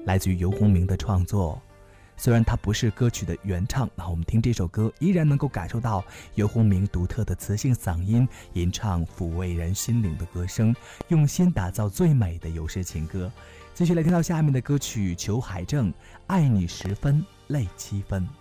来自于游鸿明的创作。虽然它不是歌曲的原唱，那我们听这首歌依然能够感受到游鸿明独特的磁性嗓音，吟唱抚慰人心灵的歌声，用心打造最美的游诗情歌。继续来听到下面的歌曲，裘海正，爱你10分泪7分。